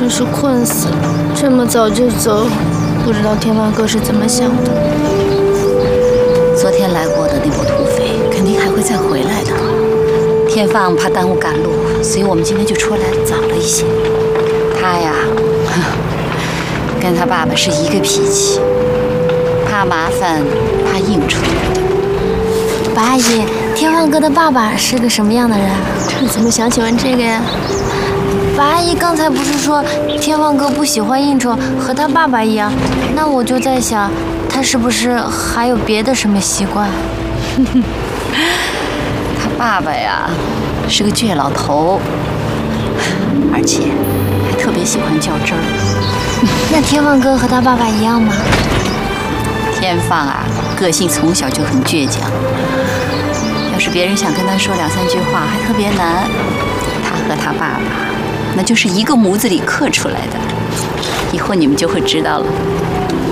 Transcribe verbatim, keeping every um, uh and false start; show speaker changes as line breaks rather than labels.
真是困死了，这么早就走，不知道天放哥是怎么想的。
昨天来过的那波土匪，肯定还会再回来的。天放怕耽误赶路，所以我们今天就出来早了一些。他呀，跟他爸爸是一个脾气，怕麻烦，怕应酬。
白阿姨，天放哥的爸爸是个什么样的人？你怎么想起问这个呀？白阿姨刚才不是说天放哥不喜欢应酬，和他爸爸一样？那我就在想，他是不是还有别的什么习惯？
他爸爸呀，是个倔老头，而且还特别喜欢较真儿。
那天放哥和他爸爸一样吗？
天放啊，个性从小就很倔强。要是别人想跟他说两三句话，还特别难。他和他爸爸，那就是一个模子里刻出来的。以后你们就会知道了。